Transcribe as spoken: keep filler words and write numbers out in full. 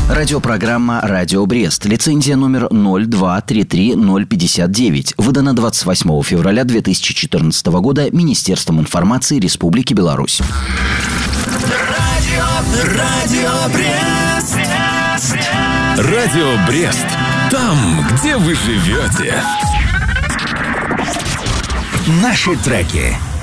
Радиопрограмма «Радио Брест». Лицензия номер ноль два три три ноль пятьдесят девять. Выдана двадцать восьмого февраля две тысячи четырнадцатого года Министерством информации Республики Беларусь. Радио, Радио Брест. Радио Брест. Там, где вы живете. Наши треки.